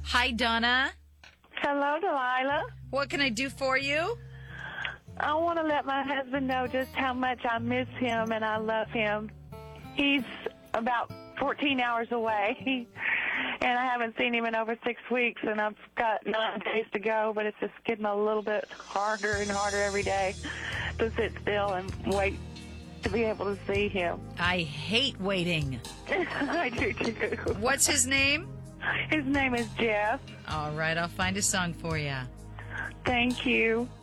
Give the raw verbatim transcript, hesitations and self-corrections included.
Hi, Donna. Hello, Delilah. What can I do for you? I want to let my husband know just how much I miss him and I love him. He's about fourteen hours away, and I haven't seen him in over six weeks, and I've got nine days to go, but it's just getting a little bit harder and harder every day to sit still and wait to be able to see him. I hate waiting. I do too. What's his name? His name is Jeff. All right, I'll find a song for you. Thank you.